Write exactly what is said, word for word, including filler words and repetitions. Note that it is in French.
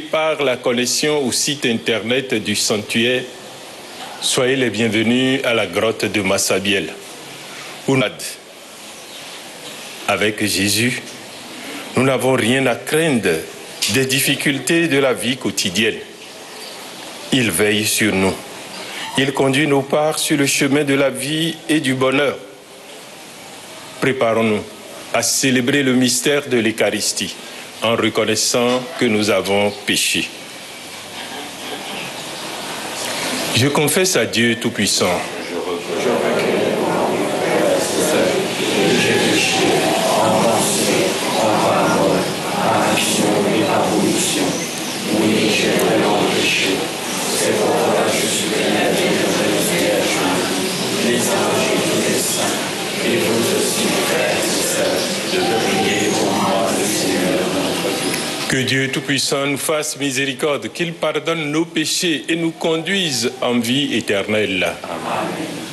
par la connexion au site internet du sanctuaire, soyez les bienvenus à la grotte de Massabielle. Avec Jésus, nous n'avons rien à craindre des difficultés de la vie quotidienne. Il veille sur nous. Il conduit nos pas sur le chemin de la vie et du bonheur. Préparons-nous à célébrer le mystère de l'Eucharistie en reconnaissant que nous avons péché. Je confesse à Dieu Tout-Puissant. Que Dieu Tout-Puissant nous fasse miséricorde, qu'il pardonne nos péchés et nous conduise en vie éternelle. Amen.